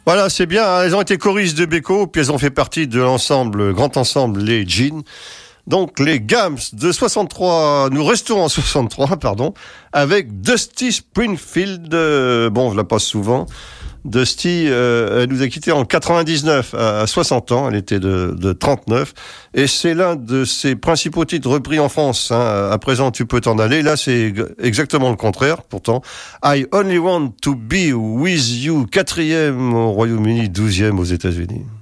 Voilà, c'est bien. Elles ont été choristes de Beko, puis elles ont fait partie de l'ensemble, grand ensemble, les Jeans. Donc, les Gams de 63, nous restons en 63, pardon, avec Dusty Springfield. Bon, je la passe souvent. Dusty, elle nous a quittés en 99 à 60 ans. Elle était de 39. Et c'est l'un de ses principaux titres repris en France. Hein. À présent, tu peux t'en aller. Là, c'est exactement le contraire. Pourtant, I Only Want to Be With You, 4e au Royaume-Uni, 12e aux États-Unis.